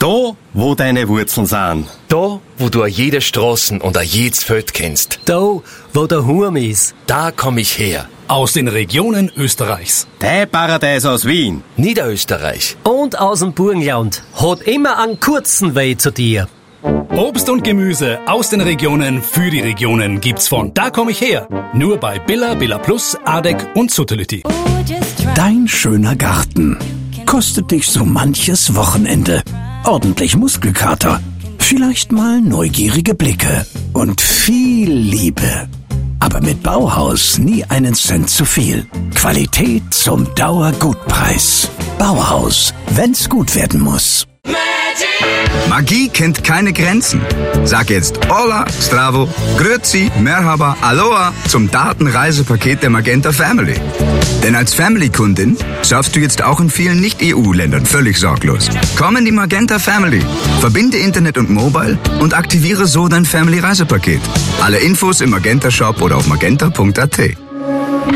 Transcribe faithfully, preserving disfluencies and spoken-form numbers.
Da, wo deine Wurzeln sind. Da, wo du a jede Straßen und a jedes Feld kennst. Da, wo der Hurm ist. Da komm ich her. Aus den Regionen Österreichs. Der Paradies aus Wien. Niederösterreich. Und aus dem Burgenland. Hat immer einen kurzen Weg zu dir. Obst und Gemüse aus den Regionen für die Regionen gibt's von Da komm ich her. Nur bei Billa, Billa Plus, Adek und Suttelütti. Dein schöner Garten kostet dich so manches Wochenende. Ordentlich Muskelkater, vielleicht mal neugierige Blicke und viel Liebe. Aber mit Bauhaus nie einen Cent zu viel. Qualität zum Dauergutpreis. Bauhaus, wenn's gut werden muss. Magie kennt keine Grenzen. Sag jetzt Hola, Stravo, Grüezi, Merhaba, Aloha zum Datenreisepaket der Magenta Family. Denn als Family-Kundin surfst du jetzt auch in vielen Nicht-E U-Ländern völlig sorglos. Komm in die Magenta Family, verbinde Internet und Mobile und aktiviere so dein Family-Reisepaket. Alle Infos im Magenta-Shop oder auf magenta punkt at.